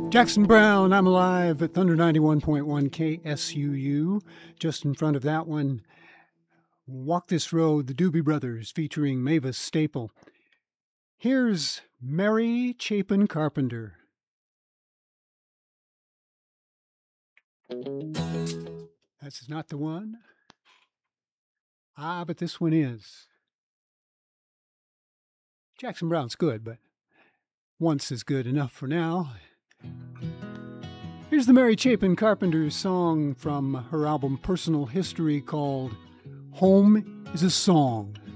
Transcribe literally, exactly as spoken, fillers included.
Jackson Browne, I'm Alive at Thunder ninety-one point one K S U U. Just in front of that one, Walk This Road, the Doobie Brothers featuring Mavis Staple. Here's Mary Chapin Carpenter. That's not the one. Ah, but this one is. Jackson Browne's good, but once is good enough for now. Here's the Mary Chapin Carpenter song from her album Personal History called Home is a Song.